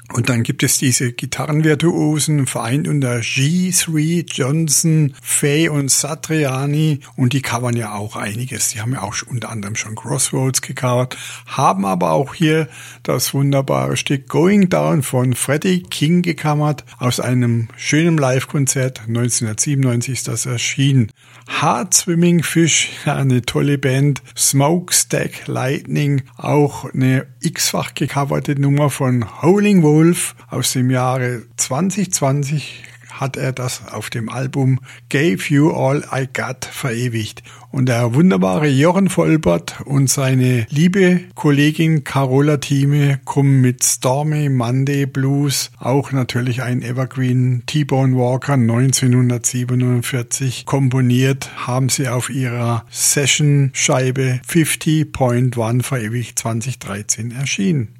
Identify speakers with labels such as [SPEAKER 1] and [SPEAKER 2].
[SPEAKER 1] Und dann gibt es diese Gitarrenvirtuosen, vereint unter G3, Johnson, Fay und Satriani. Und die covern ja auch einiges. Die haben ja auch unter anderem schon Crossroads gecovert, haben aber auch hier das wunderbare Stück Going Down von Freddie King gecovert. Aus einem schönen Live-Konzert 1997 ist das erschienen. Hard Swimming Fish, eine tolle Band. Smokestack Lightning, auch eine x-fach gecoverte Nummer von Howling Wolf aus dem Jahre 2020 hat er das auf dem Album Gave You All I Got verewigt. Und der wunderbare Jochen Volbert und seine liebe Kollegin Carola Thieme kommen mit Stormy Monday Blues, auch natürlich ein Evergreen, T-Bone Walker 1947 komponiert, haben sie auf ihrer Session-Scheibe 50.1 verewigt 2013 erschienen.